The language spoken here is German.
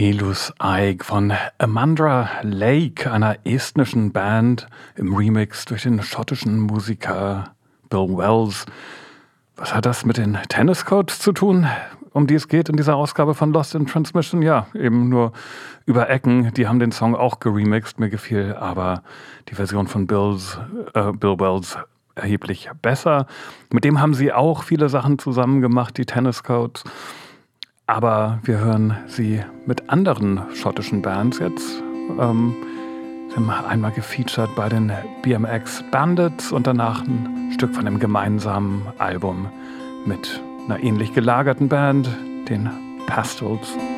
Elus Eik von Amandra Lake, einer estnischen Band, im Remix durch den schottischen Musiker Bill Wells. Was hat das mit den Tenniscoats zu tun, um die es geht in dieser Ausgabe von Lost in Transmission? Ja, eben nur über Ecken. Die haben den Song auch geremixed. Mir gefiel aber die Version von Bill Wells erheblich besser. Mit dem haben sie auch viele Sachen zusammen gemacht, die Tenniscoats. Aber wir hören sie mit anderen schottischen Bands jetzt. Sie haben einmal gefeatured bei den BMX Bandits und danach ein Stück von einem gemeinsamen Album mit einer ähnlich gelagerten Band, den Pastels.